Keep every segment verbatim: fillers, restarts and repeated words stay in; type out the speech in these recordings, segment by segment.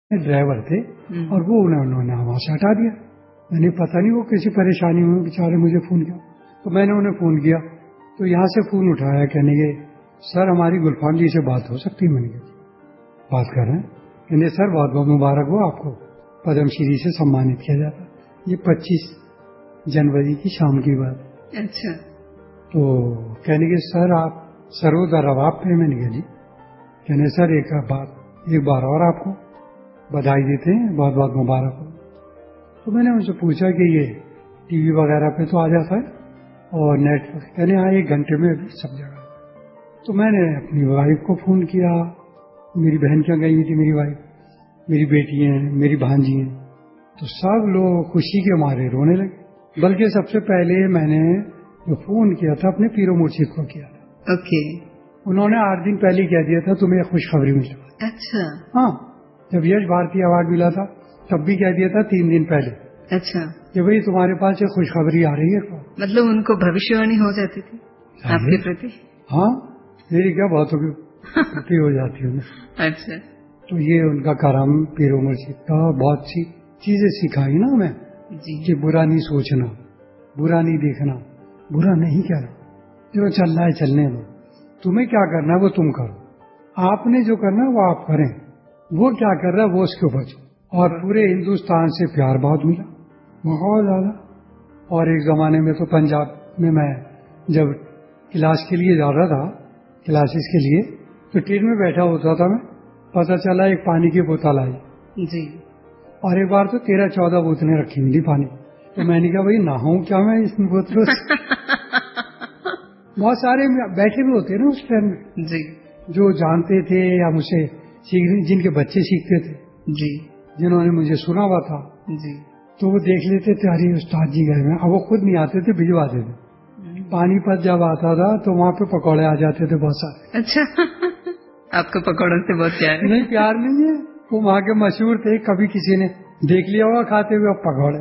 Driver थे और वो उन्होंने वहां से हटा दिया। मैंने पता नहीं वो किसी परेशानी में बेचारे मुझे फोन किया, तो मैंने उन्हें फोन किया तो यहाँ से फोन उठाया, कहने के सर हमारी गुलफाम जी से बात हो सकती है? मैंने कहा बात कर रहे हैं? कहने सर बहुत बहुत मुबारक हो, आपको पद्मश्री से सम्मानित किया जाता है। ये पच्चीस जनवरी की शाम की बात। अच्छा। तो कहने के सर आप सरोदा रवाब पे? मैंने कहा जी। कहने सर एक बात एक बार और आपको बधाई देते हैं, बहुत बहुत मुबारक हो। तो मैंने उनसे पूछा कि ये टीवी वगैरह पे तो आ जाता है और नेट पर? कहने हाँ एक घंटे में सब जगह। तो मैंने अपनी वाइफ को फोन किया, मेरी बहन क्या गई हुई थी, मेरी वाइफ, मेरी बेटी है, मेरी भांजी है, तो सब लोग खुशी के मारे रोने लगे। बल्कि सबसे पहले मैंने जो फोन किया था अपने पीरो मुर्शिद को किया था। ओके। उन्होंने आठ दिन पहले कह दिया था तुम्हें खुशखबरी मिली। अच्छा। हाँ, जब यश भारती अवार्ड मिला था तब भी कह दिया था तीन दिन पहले। अच्छा। कि भाई तुम्हारे पास एक खुशखबरी आ रही है। मतलब उनको भविष्यवाणी हो जाती थी आपके प्रति? हाँ, मेरी क्या बातों की प्रति हो जाती है। अच्छा। तो ये उनका करम पीरो मुर्शिद का, बहुत सी चीजें सिखाई ना हमें कि बुरा नहीं सोचना, बुरा नहीं देखना, बुरा नहीं कहना, जो चल रहा है चलने दो, तुम्हें क्या करना है वो तुम करो, आपने जो करना है वो आप करें, वो क्या कर रहा है वो उसके ऊपर चलो। और पूरे हिंदुस्तान से प्यार बहुत मिला, बहुत ज्यादा। और एक जमाने में तो पंजाब में मैं जब क्लास के लिए जा रहा था, क्लासेस के लिए, तो ट्रेन में बैठा होता था मैं, पता चला एक पानी की बोतल आई जी। और एक बार तो तेरह चौदह बोतलें रखी हुई थी पानी। तो मैंने कहा भाई नहाऊं क्या मैं इस बोतलों से? बहुत सारे बैठे भी होते ना उस ट्रेन में जी, जो जानते थे या मुझसे सीख, जिनके बच्चे सीखते थे जी, जिन्होंने मुझे सुना हुआ था जी, तो वो देख लेते थे अरे उस्ताद जी गए हैं। अब वो खुद नहीं आते थे, भिजवाते थे। पानीपत जब आता था तो वहाँ पे पकौड़े आ जाते थे बहुत सारे। अच्छा। आपको पकौड़ों से बहुत प्यार है? नहीं, प्यार नहीं है, वो वहाँ के मशहूर थे। कभी किसी ने देख लिया होगा खाते हुए पकौड़े।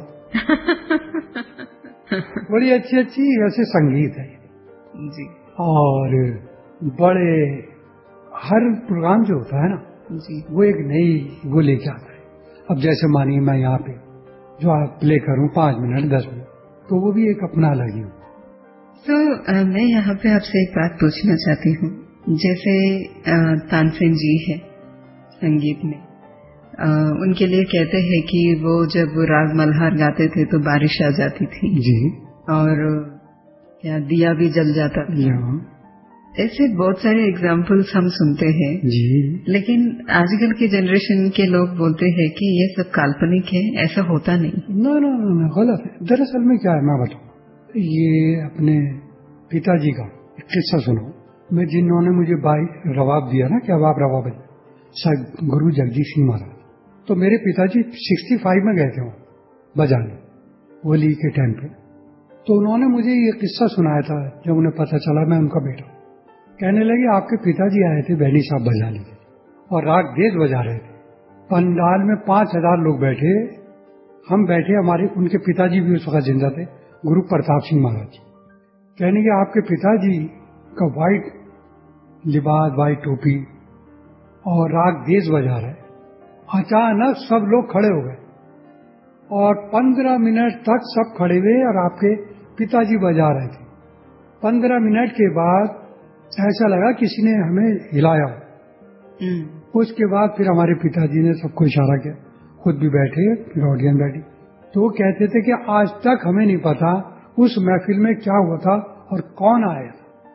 बड़ी अच्छी अच्छी वैसे संगीत है जी। और बड़े हर प्रोग्राम जो होता है ना जी, वो एक नई वो लेके आता है। अब जैसे मानिए मैं यहाँ पे जो आप प्ले करूं पांच मिनट दस मिनट, तो वो भी एक अपना अलग ही हो। तो आ, मैं यहाँ पे आपसे एक बात पूछना चाहती हूँ। जैसे आ, तानसेन जी है संगीत में, आ, उनके लिए कहते हैं कि वो जब राग मल्हार गाते थे तो बारिश आ जाती थी जी, और क्या दिया भी जल जाता था। ऐसे बहुत सारे एग्जाम्पल्स हम सुनते हैं जी। लेकिन आजकल के जनरेशन के लोग बोलते हैं कि ये सब काल्पनिक है, ऐसा होता नहीं। ना ना ना, गलत है। दरअसल में क्या है मैं बताऊं, ये अपने पिताजी का एक किस्सा सुनो। मैं जिन्होंने मुझे बाई रवाब दिया ना, क्या बाप रवाब है, सर गुरु जगदीश सिंह महाराज, तो मेरे पिताजी सिक्सटी फाइव में गए थे वहां बजाने होली के टाइम पे। तो उन्होंने मुझे ये किस्सा सुनाया था जब उन्हें पता चला मैं उनका बेटा। कहने लगे आपके पिताजी आए थे बैनी साहब बजाने के और राग देश बजा रहे थे। पंडाल में पांच हजार लोग बैठे, हम बैठे, हमारे उनके पिताजी भी उस वक्त जिंदा थे, गुरु प्रताप सिंह महाराज। कहने के आपके पिताजी का व्हाइट लिबास, व्हाइट टोपी और राग देश बजा रहे। अचानक सब लोग खड़े हो गए और पंद्रह मिनट तक सब खड़े हुए और आपके पिताजी बजा रहे थे। पंद्रह मिनट के बाद ऐसा लगा किसी ने हमें हिलाया। उसके बाद फिर हमारे पिताजी ने सबको इशारा किया, खुद भी बैठे, फिर ऑडियंस बैठी। तो वो कहते थे कि आज तक हमें नहीं पता उस महफिल में क्या हुआ था और कौन आया।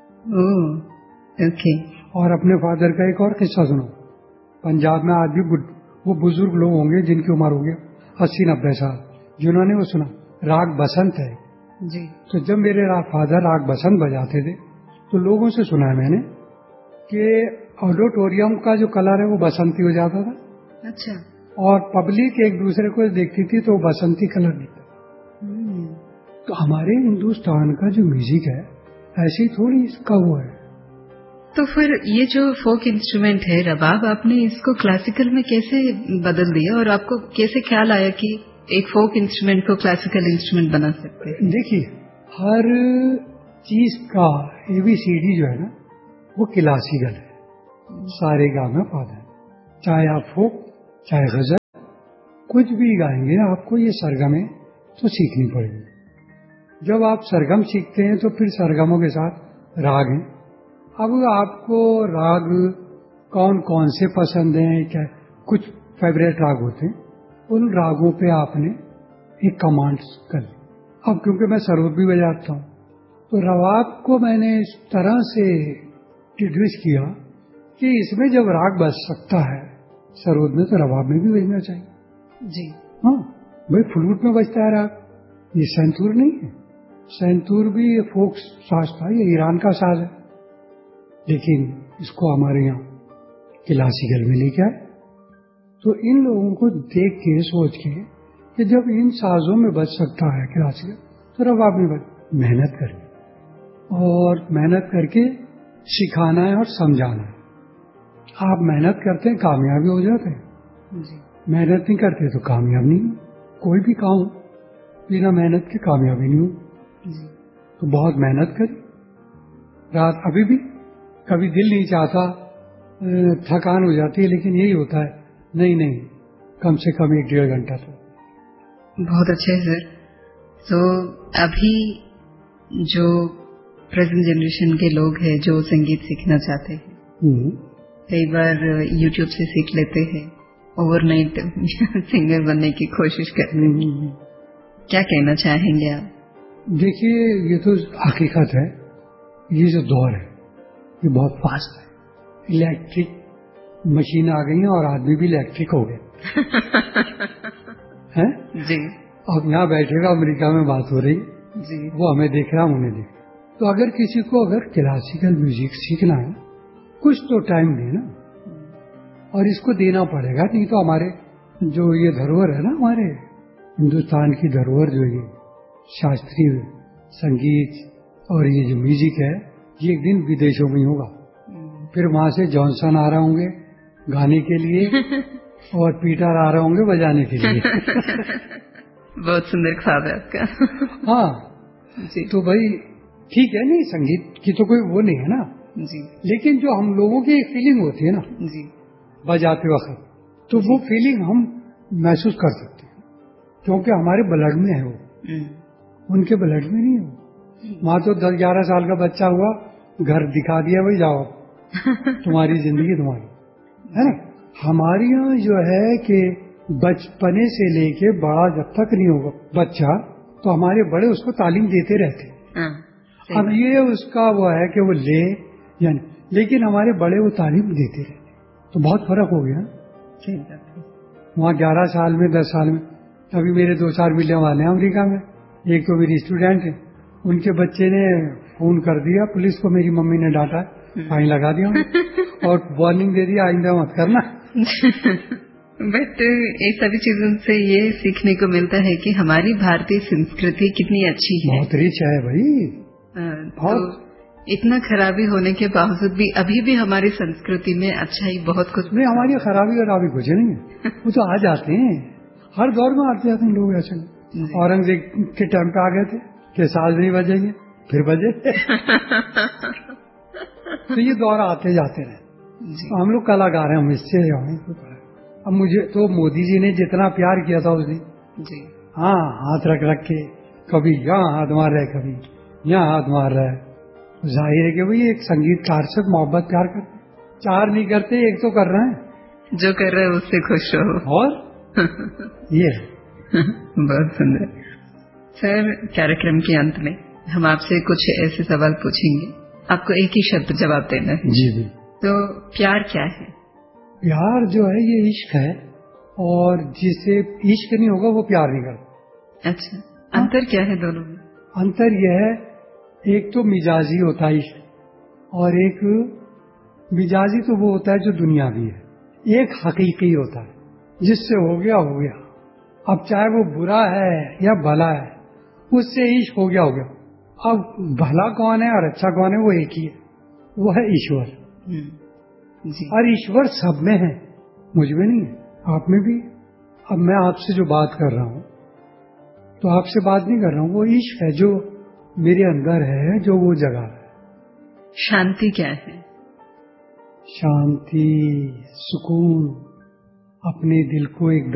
ओके। और अपने फादर का एक और किस्सा सुनो। पंजाब में आज भी वो बुजुर्ग लोग होंगे जिनकी उम्र हो गया अस्सी नब्बे साल, जिन्होंने वो सुना राग बसंत है जी। तो जब मेरे फादर राग बसंत बजाते थे तो लोगों से सुना है मैंने कि ऑडिटोरियम का जो कलर है वो बसंती हो जाता था। अच्छा। और पब्लिक एक दूसरे को देखती थी तो बसंती कलर दिखता था। तो हमारे हिंदुस्तान का जो म्यूजिक है ऐसी थोड़ी इसका वो है। तो फिर ये जो फोक इंस्ट्रूमेंट है रबाब, आपने इसको क्लासिकल में कैसे बदल दिया और आपको कैसे ख्याल आया कि एक फोक इंस्ट्रूमेंट को क्लासिकल इंस्ट्रूमेंट बना सकते हैं? देखिए, हर चीज का एबीसीडी जो है ना वो क्लासिकल है, सारे गा में पा है, चाहे आप फोक चाहे गजल कुछ भी गाएंगे आपको ये सरगमें तो सीखनी पड़ेगी। जब आप सरगम सीखते हैं तो फिर सरगमों के साथ राग हैं। अब आपको राग कौन कौन से पसंद हैं, क्या कुछ फेवरेट राग होते हैं, उन रागों पे आपने एक कमांड कर ली। अब क्योंकि मैं सरोद भी बजाता हूँ तो रवाब को मैंने इस तरह से इंट्रोड्यूस किया कि इसमें जब राग बज सकता है सरोद में तो रवाब में भी बजना चाहिए जी। हाँ भाई, फ्लूट में बजता है राग, ये संतूर नहीं है। संतूर भी ये फोक साज था, ये ईरान का साज है, लेकिन इसको हमारे यहाँ क्लासिकल में लेके आए। तो इन लोगों को देख के सोच के कि जब इन साजों में बज सकता है क्लासिकल तो रबाब में बज, मेहनत करनी और मेहनत करके सिखाना है और समझाना है। आप मेहनत करते हैं कामयाबी हो जाते हैं जी। मेहनत नहीं करते तो कामयाब नहीं। कोई भी काम बिना मेहनत के कामयाबी नहीं हो। तो बहुत मेहनत करी रात, अभी भी कभी दिल नहीं चाहता, थकान हो जाती है, लेकिन यही होता है नहीं नहीं कम से कम एक डेढ़ घंटा तो। बहुत अच्छे सर। तो अभी जो प्रेजेंट जनरेशन के लोग हैं जो संगीत सीखना चाहते हैं, कई बार यूट्यूब से सीख लेते हैं, ओवरनाइट सिंगर बनने की कोशिश करते हैं, क्या कहना चाहेंगे आप? देखिए, ये तो हकीकत है, ये जो दौर है ये बहुत फास्ट है। इलेक्ट्रिक मशीन आ गई है और आदमी भी इलेक्ट्रिक हो गए हैं जी। अब यहाँ बैठेगा, अमेरिका में बात हो रही जी, वो हमें देख रहा, उन्हें देख। तो अगर किसी को अगर क्लासिकल म्यूजिक सीखना है कुछ तो टाइम देना, और इसको देना पड़ेगा, नहीं तो हमारे जो ये धरोहर है ना, हमारे हिंदुस्तान की धरोहर जो ये शास्त्रीय संगीत और ये जो म्यूजिक है, ये एक दिन विदेशों में ही होगा। फिर वहां से जॉनसन आ रहे होंगे गाने के लिए और पीटर आ रहे होंगे बजाने के लिए बहुत सुंदर ख्वाब है आपका। हाँ जी। तो भाई ठीक है, नहीं संगीत की तो कोई वो नहीं है ना जी। लेकिन जो हम लोगों की एक फीलिंग होती है ना जी, बजाते वक्त, तो वो फीलिंग हम महसूस कर सकते हैं क्योंकि हमारे ब्लड में है वो, उनके ब्लड में नहीं है वो। वहां तो दस ग्यारह साल का बच्चा हुआ, घर दिखा दिया, भाई जाओ तुम्हारी जिंदगी तुम्हारी है ना। हमारे यहाँ जो है कि बचपने से लेके बड़ा जब तक नहीं होगा बच्चा, तो हमारे बड़े उसको तालीम देते रहते हैं। अब ये उसका वो है कि वो ले यानी, लेकिन हमारे बड़े वो तालीम देते रहते, तो बहुत फर्क हो गया। वहाँ ग्यारह साल में दस साल में, अभी मेरे दो चार मिलने वाले हैं अमेरिका में, एक तो मेरी स्टूडेंट है, उनके बच्चे ने फोन कर दिया पुलिस को, मेरी मम्मी ने डांटा, फाइन लगा दिया और वार्निंग दे दिया आइंदा मत करना। बट ये सभी चीजों से ये सीखने को मिलता है कि हमारी भारतीय संस्कृति कितनी अच्छी है, बहुत रिच है भाई। तो इतना खराबी होने के बावजूद भी अभी भी हमारी संस्कृति में अच्छाई बहुत कुछ नहीं, हमारी खराबी खराबी कुछ नहीं है, वो तो आ जाते हैं, हर दौर में आते जाते हैं लोग ऐसे। औरंगजेब के टाइम पे आ गए थे कि साल नहीं बजेंगे, फिर बजे तो ये दौर आते जाते रहे। तो हम लोग कलाकार हैं, हम इससे हमें। अब मुझे तो मोदी जी ने जितना प्यार किया था उस दिन, हाँ हाथ रख रख के, कभी यहाँ हाथ मार रहे कभी यहाँ हाथ मार रहा है, जाहिर है कि भाई एक संगीतकार से मोहब्बत प्यार करते, चार नहीं करते, एक तो कर रहे हैं, जो कर रहे हैं उससे खुश रहो। और ये बहुत सुंदर। सर, कार्यक्रम के अंत में हम आपसे कुछ ऐसे सवाल पूछेंगे, आपको एक ही शब्द जवाब देना है। जी जी। तो प्यार क्या है? प्यार जो है ये इश्क है, और जिसे इश्क नहीं होगा वो प्यार नहीं करता। अच्छा, अंतर क्या है दोनों में? अंतर यह है, एक तो मिजाजी होता है इश्क, और एक मिजाजी तो वो होता है जो दुनियावी है, एक हकीकी होता है जिससे हो गया हो गया। अब चाहे वो बुरा है या भला है, उससे इश्क हो गया हो गया। अब भला कौन है और अच्छा कौन है वो एक ही है, वो है ईश्वर। जी। और ईश्वर सब में है, मुझ में नहीं है, आप में भी। अब मैं आपसे जो बात कर रहा हूँ तो आपसे बात नहीं कर रहा हूँ, वो इश्क है जो मेरे अंदर है, जो वो जगह है। शांति क्या है? शांति, सुकून, अपने दिल को एक